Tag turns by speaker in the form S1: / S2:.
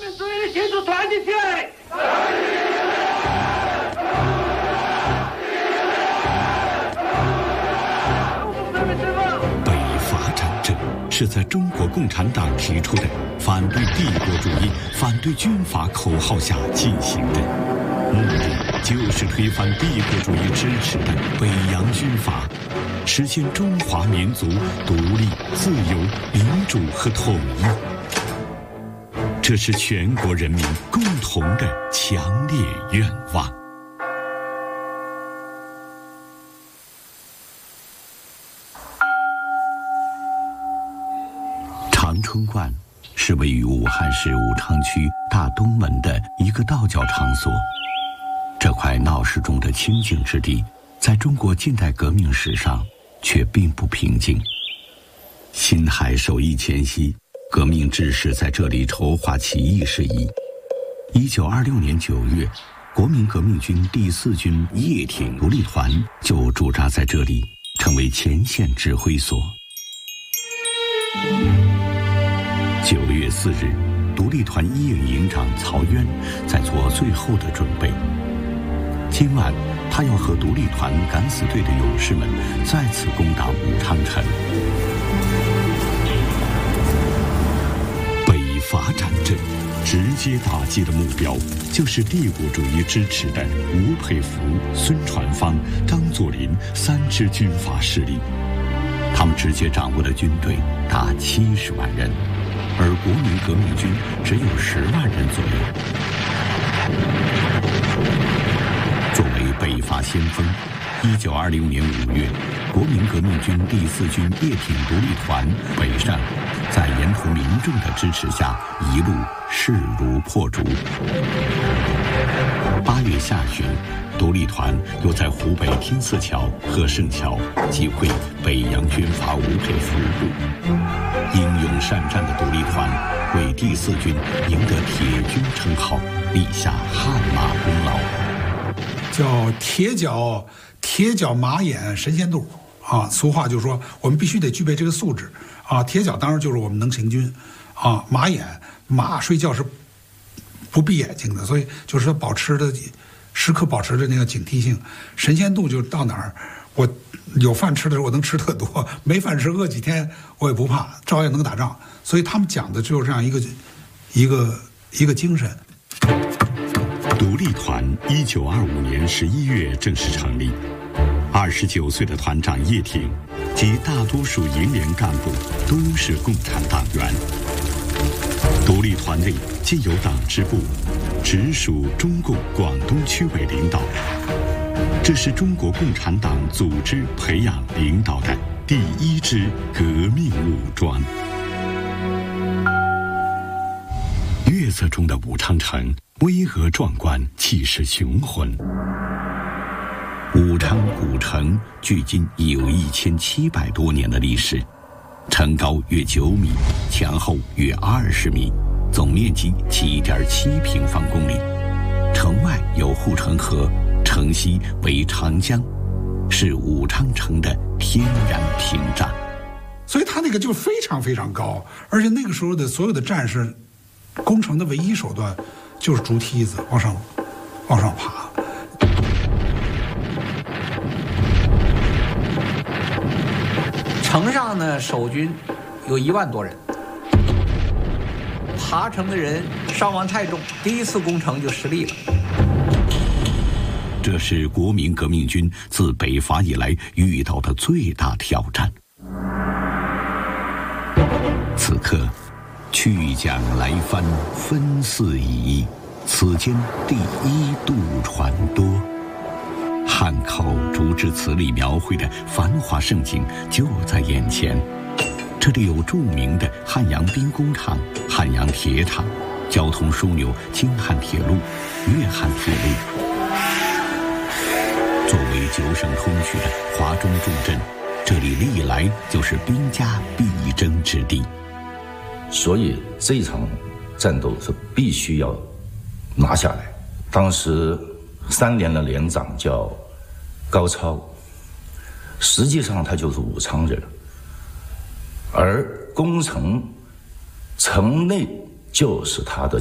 S1: 们注意力清楚，团结起来！
S2: 北伐战争是在中国共产党提出的反对帝国主义、反对军阀口号下进行的，目的就是推翻帝国主义支持的北洋军阀，实现中华民族独立、自由、民主和统一。这是全国人民共同的强烈愿望。长春观是位于武汉市武昌区大东门的一个道教场所。这块闹市中的清静之地，在中国近代革命史上却并不平静。辛亥首义前夕，革命志士在这里筹划起义事宜。1926年9月，国民革命军第4军叶挺独立团就驻扎在这里，成为前线指挥所。9月4日，独立团一营营长曹渊在做最后的准备。今晚，他要和独立团敢死队的勇士们再次攻打武昌城。北伐战争直接打击的目标就是帝国主义支持的吴佩孚、孙传芳、张作霖3支军阀势力，他们直接掌握的军队达70万人，而国民革命军只有10万人左右。作为北伐先锋，1926年5月，国民革命军第4军叶挺独立团北上，在沿途民众的支持下，一路势如破竹。8月下旬，独立团又在湖北天寺桥、贺胜桥击溃北洋军阀吴佩孚部。英勇善战的独立团为第4军赢得铁军称号，立下汗马功劳。
S3: 叫铁脚马眼神仙肚啊，俗话就说我们必须得具备这个素质啊。铁脚当然就是我们能行军啊，马睡觉是不闭眼睛的，所以就是说时刻保持着那个警惕性。神仙肚就到哪儿，我有饭吃的时候我能吃特多，没饭吃饿几天我也不怕，照样能打仗。所以他们讲的就是这样一个精神。
S2: 独立团1925年11月正式成立，29岁的团长叶挺及大多数营连干部都是共产党员。独立团内既有党支部，直属中共广东区委领导，这是中国共产党组织培养领导的第1支革命武装。月色中的武昌城巍峨壮观，气势雄浑。武昌古城距今已有1700多年的历史，城高约9米，墙厚约20米，总面积7.7平方公里。城外有护城河，城西为长江，是武昌城的天然屏障。
S3: 所以它那个就非常非常高，而且那个时候的所有的战士攻城的唯一手段就是竹梯子往上爬。
S4: 城上呢，守军有1万多人，爬城的人伤亡太重，第1次攻城就失利了。
S2: 这是国民革命军自北伐以来遇到的最大挑战。此刻，去将来帆，分四夷，此间第1渡船多。汉寇竹枝词里描绘的繁华盛景就在眼前。这里有著名的汉阳兵工厂、汉阳铁厂，交通枢纽京汉铁路、粤汉铁路。作为9省通衢的华中重镇，这里历来就是兵家必争之地。
S5: 所以这一场战斗是必须要拿下来。当时3连的连长叫高超，实际上他就是武昌人，而攻城城内就是他的